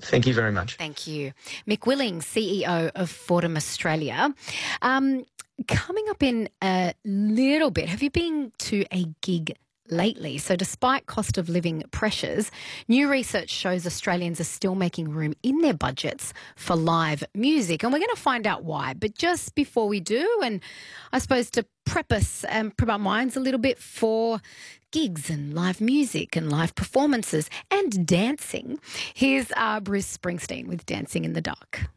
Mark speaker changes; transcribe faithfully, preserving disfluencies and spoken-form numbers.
Speaker 1: Thank you very much.
Speaker 2: Thank you. Mick Willing, C E O of Fordham Australia. Um, coming up in a little bit, have you been to a gig lately? So despite cost of living pressures, new research shows Australians are still making room in their budgets for live music. And we're going to find out why. But just before we do, and I suppose to prep us and prep our minds a little bit for gigs and live music and live performances and dancing, here's uh, Bruce Springsteen with Dancing in the Dark.